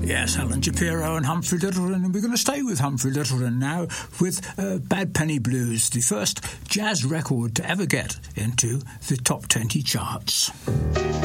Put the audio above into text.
Yes, Alan Shapiro and Humphrey Lyttelton, and we're going to stay with Humphrey Lyttelton now with Bad Penny Blues, the first jazz record to ever get into the top 20 charts.